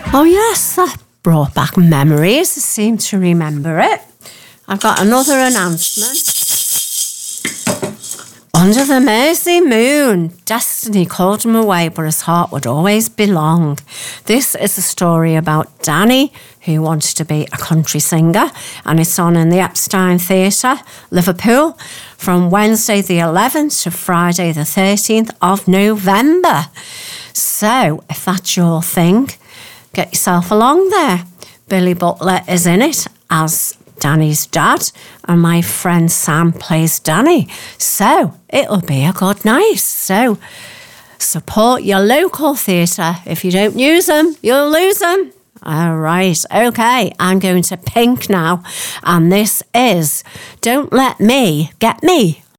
Oh yes, that brought back memories. I seem to remember it. I've got another announcement. Under the Mersey moon, destiny called him away, but his heart would always belong. This is a story about Danny, who wanted to be a country singer, and it's on in the Epstein Theatre, Liverpool, from Wednesday the 11th to Friday the 13th of November. So, if that's your thing, get yourself along there. Billy Butler is in it as Danny's dad, and my friend Sam plays Danny. So it'll be a good night. So support your local theatre. If you don't use them, you'll lose them. All right, okay, I'm going to Pink now, and this is Don't Let Me Get Me.